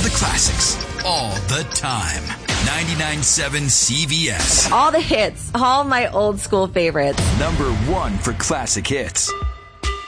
the classics, all the time. 99.7 CVS. All the hits, all my old school favorites. Number 1 for classic hits.